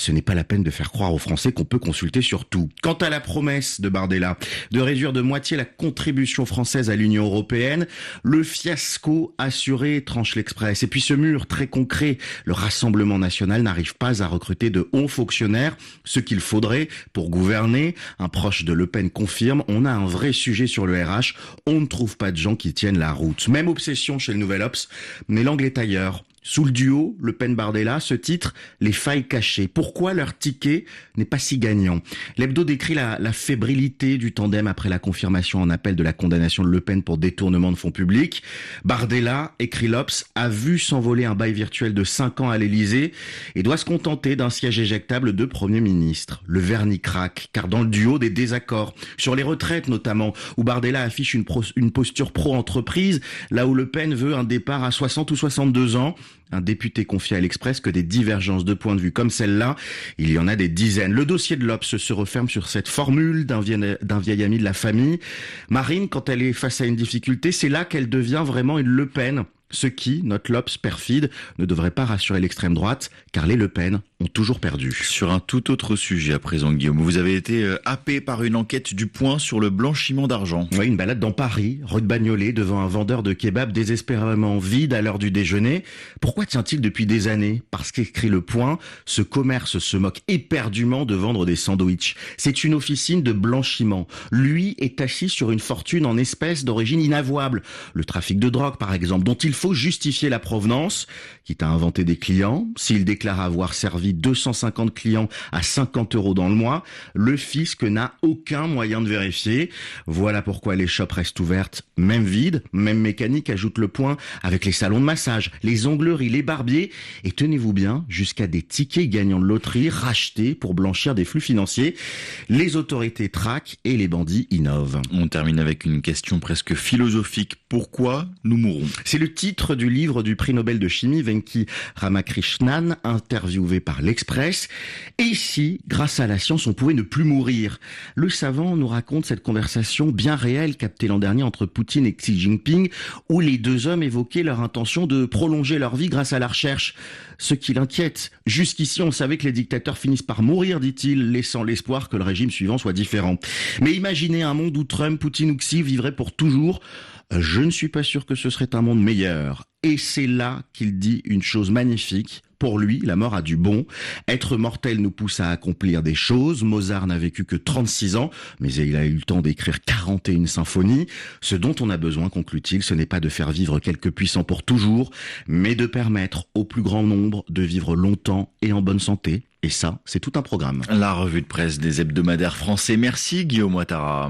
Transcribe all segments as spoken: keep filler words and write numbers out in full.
ce n'est pas la peine de faire croire aux Français qu'on peut consulter sur tout. Quant à la promesse de Bardella de réduire de moitié la contribution française à l'Union européenne, le fiasco assuré tranche l'Express. Et puis ce mur très concret, le Rassemblement national n'arrive pas à recruter de hauts fonctionnaires, ce qu'il faudrait pour gouverner. Un proche de Le Pen confirme, on a un vrai sujet sur le R H, on ne trouve pas de gens qui tiennent la route. Même obsession chez le Nouvel Obs, mais l'angle est ailleurs. Sous le duo, Le Pen-Bardella, ce titre, les failles cachées. Pourquoi leur ticket n'est pas si gagnant? L'hebdo décrit la, la fébrilité du tandem après la confirmation en appel de la condamnation de Le Pen pour détournement de fonds publics. Bardella, écrit l'Obs, a vu s'envoler un bail virtuel de cinq ans à l'Élysée et doit se contenter d'un siège éjectable de Premier ministre. Le vernis craque, car dans le duo, des désaccords. Sur les retraites notamment, où Bardella affiche une, pro, une posture pro-entreprise, là où Le Pen veut un départ à soixante ou soixante-deux ans. Un député confie à l'Express que des divergences de points de vue comme celle-là, il y en a des dizaines. Le dossier de l'Obs se referme sur cette formule d'un vieil, d'un vieil ami de la famille. Marine, quand elle est face à une difficulté, c'est là qu'elle devient vraiment une Le Pen. Ce qui, note l'Obs perfide, ne devrait pas rassurer l'extrême droite, car les Le Pen ont toujours perdu. Sur un tout autre sujet à présent, Guillaume, vous avez été happé par une enquête du Point sur le blanchiment d'argent. Oui, une balade dans Paris, rue de Bagnolet, devant un vendeur de kebab désespérément vide à l'heure du déjeuner. Pourquoi tient-il depuis des années? Parce qu'écrit le Point, ce commerce se moque éperdument de vendre des sandwichs. C'est une officine de blanchiment. Lui est assis sur une fortune en espèces d'origine inavouable. Le trafic de drogue, par exemple, dont il faut justifier la provenance, quitte à inventer des clients. S'il déclare avoir servi deux cent cinquante clients à cinquante euros dans le mois, le fisc n'a aucun moyen de vérifier. Voilà pourquoi les shops restent ouvertes, même vides, même mécanique, ajoute le Point, avec les salons de massage, les ongleries, les barbiers, et tenez-vous bien, jusqu'à des tickets gagnants de loterie rachetés pour blanchir des flux financiers. Les autorités traquent et les bandits innovent. On termine avec une question presque philosophique. Pourquoi nous mourons? C'est le titre du livre du prix Nobel de chimie Venki Ramakrishnan, interviewé par l'Express. Et ici, grâce à la science, on pouvait ne plus mourir. Le savant nous raconte cette conversation bien réelle captée l'an dernier entre Poutine et Xi Jinping, où les deux hommes évoquaient leur intention de prolonger leur vie grâce à la recherche. Ce qui l'inquiète. Jusqu'ici, on savait que les dictateurs finissent par mourir, dit-il, laissant l'espoir que le régime suivant soit différent. Mais imaginez un monde où Trump, Poutine ou Xi vivraient pour toujours. Je ne suis pas sûr que ce serait un monde meilleur. Et c'est là qu'il dit une chose magnifique. Pour lui, la mort a du bon. Être mortel nous pousse à accomplir des choses. Mozart n'a vécu que trente-six ans, mais il a eu le temps d'écrire quarante et une symphonies. Ce dont on a besoin, conclut-il, ce n'est pas de faire vivre quelques puissants pour toujours, mais de permettre au plus grand nombre de vivre longtemps et en bonne santé. Et ça, c'est tout un programme. La revue de presse des hebdomadaires français. Merci Guillaume Ouattara.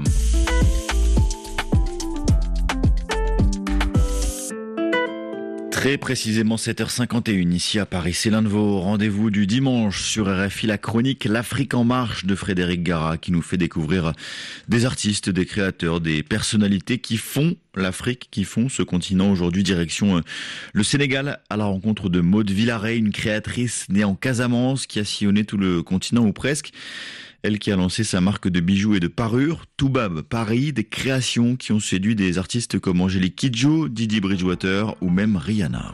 Très précisément sept heures cinquante et une ici à Paris. C'est l'un de vos rendez-vous du dimanche sur R F I, la chronique L'Afrique en marche de Frédéric Gara, qui nous fait découvrir des artistes, des créateurs, des personnalités qui font l'Afrique, qui font ce continent. Aujourd'hui, direction le Sénégal, à la rencontre de Maud Villaret, une créatrice née en Casamance qui a sillonné tout le continent ou presque. Elle qui a lancé sa marque de bijoux et de parures, Toubab Paris, des créations qui ont séduit des artistes comme Angélique Kidjo, Didi Bridgewater ou même Rihanna.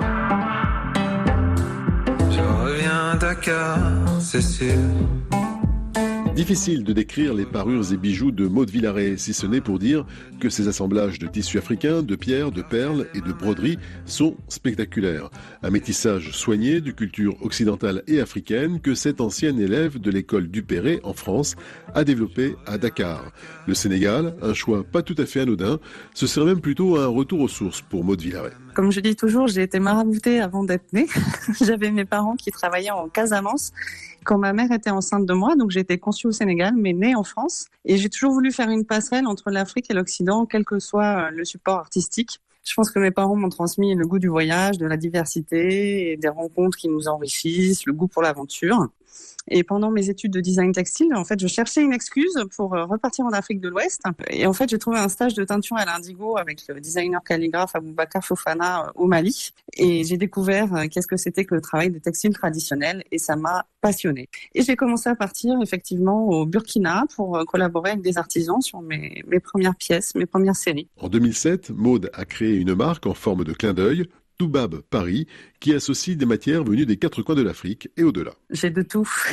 Je reviens à Dakar, c'est sûr. Difficile de décrire les parures et bijoux de Maud Villaret, si ce n'est pour dire que ces assemblages de tissus africains, de pierres, de perles et de broderies sont spectaculaires. Un métissage soigné de culture occidentale et africaine que cette ancienne élève de l'école Duperré en France a développé à Dakar. Le Sénégal, un choix pas tout à fait anodin, ce serait même plutôt un retour aux sources pour Maud Villaret. Comme je dis toujours, j'ai été maraboutée avant d'être née. J'avais mes parents qui travaillaient en Casamance quand ma mère était enceinte de moi, donc j'ai été conçue au Sénégal, mais née en France. Et j'ai toujours voulu faire une passerelle entre l'Afrique et l'Occident, quel que soit le support artistique. Je pense que mes parents m'ont transmis le goût du voyage, de la diversité, et des rencontres qui nous enrichissent, le goût pour l'aventure. Et pendant mes études de design textile, en fait, je cherchais une excuse pour repartir en Afrique de l'Ouest. Et en fait, j'ai trouvé un stage de teinture à l'indigo avec le designer calligraphe Aboubacar Fofana au Mali. Et j'ai découvert qu'est-ce que c'était que le travail de textile traditionnel et ça m'a passionnée. Et j'ai commencé à partir effectivement au Burkina pour collaborer avec des artisans sur mes, mes premières pièces, mes premières séries. En deux mille sept, Maud a créé une marque en forme de clin d'œil, Toubab Paris, qui associe des matières venues des quatre coins de l'Afrique et au-delà. J'ai de tout.